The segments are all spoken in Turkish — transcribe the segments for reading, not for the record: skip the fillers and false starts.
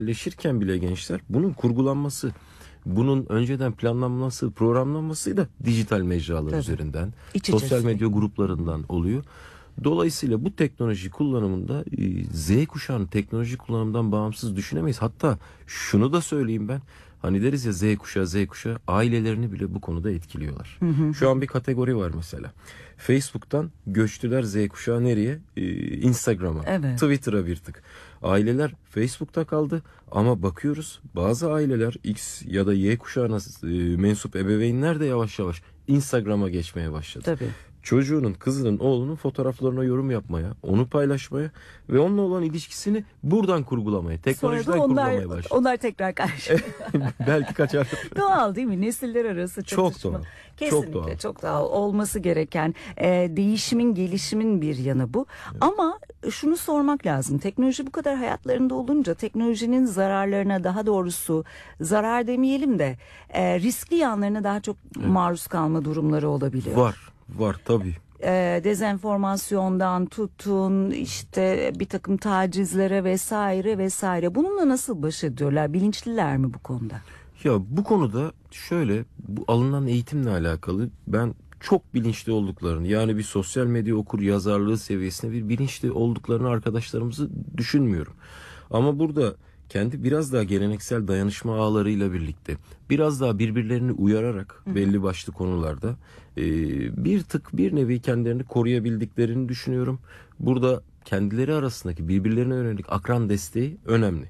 dijitalleşirken bile gençler bunun kurgulanması, bunun önceden planlanması, programlanması da dijital mecralar Tabii. üzerinden, İç içe sosyal medya sürekli. gruplarından oluyor. Dolayısıyla bu teknoloji kullanımında Z kuşağının teknoloji kullanımından bağımsız düşünemeyiz. Hatta şunu da söyleyeyim ben. Hani deriz ya Z kuşağı ailelerini bile bu konuda etkiliyorlar. Şu an bir kategori var mesela. Facebook'tan göçtüler Z kuşağı nereye? Instagram'a, Evet. Twitter'a bir tık. Aileler Facebook'ta kaldı ama bakıyoruz bazı aileler X ya da Y kuşağına mensup ebeveynler de yavaş yavaş Instagram'a geçmeye başladı. Tabii. Çocuğunun, kızının, oğlunun fotoğraflarına yorum yapmaya, onu paylaşmaya ve onunla olan ilişkisini buradan kurgulamaya, teknolojiden kurgulamaya başladı. Onlar tekrar karşı. Belki kaçar. Doğal değil mi? Nesiller arası Çok çatışma. doğal. Kesinlikle Çok doğal. çok doğal. Olması gereken değişimin, gelişimin bir yanı bu. Evet. Ama şunu sormak lazım. Teknoloji bu kadar hayatlarında olunca teknolojinin zararlarına, daha doğrusu zarar demeyelim de riskli yanlarına daha çok maruz kalma durumları olabiliyor. Var tabii. Dezenformasyondan tutun işte bir takım tacizlere vesaire. Bununla nasıl baş ediyorlar? Bilinçliler mi bu konuda? Ya bu konuda şöyle, bu alınan eğitimle alakalı ben çok bilinçli olduklarını, yani bir sosyal medya okur yazarlığı seviyesinde bir bilinçli olduklarını arkadaşlarımızı düşünmüyorum. Ama burada kendi biraz daha geleneksel dayanışma ağlarıyla birlikte biraz daha birbirlerini uyararak belli başlı konularda bir nevi kendilerini koruyabildiklerini düşünüyorum. Burada kendileri arasındaki birbirlerine yönelik akran desteği önemli.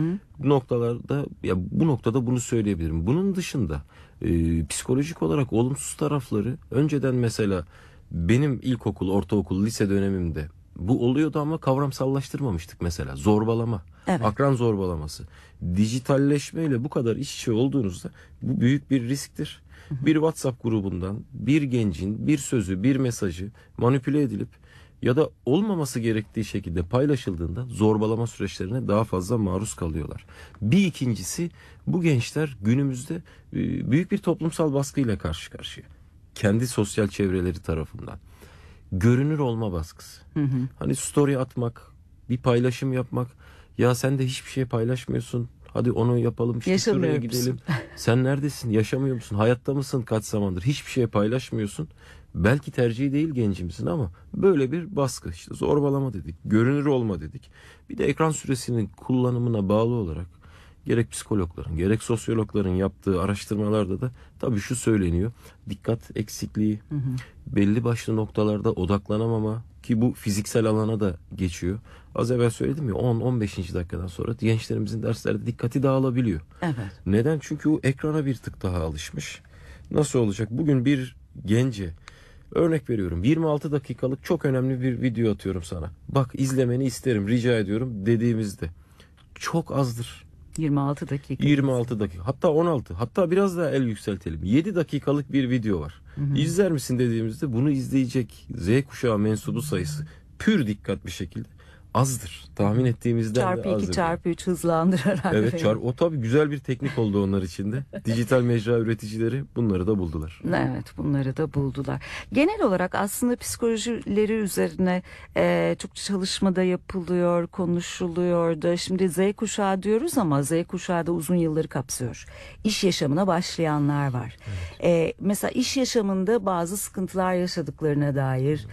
Bu noktada bunu söyleyebilirim. Bunun dışında psikolojik olarak olumsuz tarafları önceden mesela benim ilkokul, ortaokul, lise dönemimde bu oluyordu ama kavramsallaştırmamıştık mesela. Zorbalama, akran zorbalaması. Dijitalleşmeyle bu kadar iç içe olduğunuzda bu büyük bir risktir. Bir WhatsApp grubundan bir gencin bir sözü, bir mesajı manipüle edilip ya da olmaması gerektiği şekilde paylaşıldığında zorbalama süreçlerine daha fazla maruz kalıyorlar. Bir ikincisi, bu gençler günümüzde büyük bir toplumsal baskıyla karşı karşıya. Kendi sosyal çevreleri tarafından. Görünür olma baskısı. Hani story atmak, bir paylaşım yapmak. Ya sen de hiçbir şey paylaşmıyorsun. Hadi onu yapalım, işte şuraya gidelim. Sen neredesin? Yaşamıyor musun? Hayatta mısın kaç zamandır? Hiçbir şey paylaşmıyorsun. Belki tercihi değil gencimizin ama böyle bir baskı, işte zorbalama dedik, görünür olma dedik. Bir de ekran süresinin kullanımına bağlı olarak gerek psikologların gerek sosyologların yaptığı araştırmalarda da tabii şu söyleniyor. Dikkat eksikliği, belli başlı noktalarda odaklanamama, ki bu fiziksel alana da geçiyor. Az evvel söyledim ya, 10-15. dakikadan sonra gençlerimizin derslerde dikkati dağılabiliyor. Evet. Neden? Çünkü o ekrana bir tık daha alışmış. Nasıl olacak? Bugün bir gence, örnek veriyorum, 26 dakikalık çok önemli bir video atıyorum sana. Bak, izlemeni isterim, rica ediyorum dediğimizde çok azdır. 26 dakika. 26 dakika, hatta 16, hatta biraz daha el yükseltelim. 7 dakikalık bir video var. İzler misin dediğimizde bunu izleyecek Z kuşağı mensubu sayısı pür dikkat bir şekilde azdır. Tahmin ettiğimizden çarpı de azdır. Çarpı 2 çarpı 3 hızlandırarak. Evet, o tabii güzel bir teknik oldu onlar için de. Dijital mecra üreticileri bunları da buldular. Evet, bunları da buldular. Genel olarak aslında psikolojileri üzerine çok çalışmada yapılıyor, konuşuluyor da. Şimdi Z kuşağı diyoruz ama Z kuşağı da uzun yılları kapsıyor. İş yaşamına başlayanlar var. Evet. Mesela iş yaşamında bazı sıkıntılar yaşadıklarına dair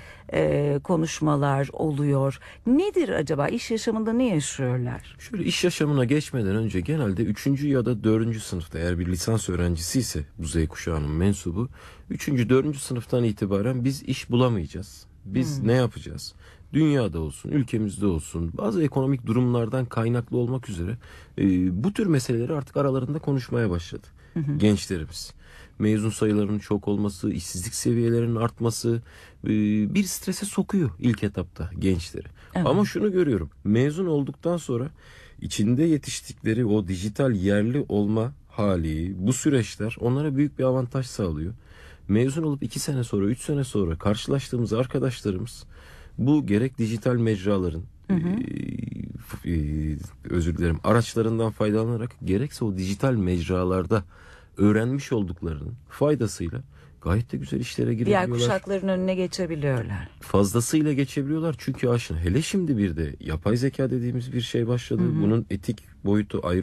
konuşmalar oluyor. Nedir acaba? İş yaşamında ne yaşıyorlar? Şöyle, iş yaşamına geçmeden önce genelde 3. ya da 4. sınıfta, eğer bir lisans öğrencisi ise bu Z kuşağının mensubu, 3. 4. sınıftan itibaren biz iş bulamayacağız. Biz ne yapacağız? Dünyada olsun, ülkemizde olsun, bazı ekonomik durumlardan kaynaklı olmak üzere bu tür meseleleri artık aralarında konuşmaya başladı gençlerimiz. Mezun sayılarının çok olması, işsizlik seviyelerinin artması bir strese sokuyor ilk etapta gençleri. Evet. Ama şunu görüyorum, mezun olduktan sonra içinde yetiştikleri o dijital yerli olma hali, bu süreçler onlara büyük bir avantaj sağlıyor. Mezun olup 2 sene sonra, 3 sene sonra karşılaştığımız arkadaşlarımız bu gerek dijital mecraların araçlarından faydalanarak, gerekse o dijital mecralarda öğrenmiş olduklarının faydasıyla gayet de güzel işlere Diğer girebiliyorlar. kuşakların önüne geçebiliyorlar. Fazlasıyla geçebiliyorlar çünkü aşın. Hele şimdi bir de yapay zeka dediğimiz bir şey başladı. Bunun etik boyutu ayrı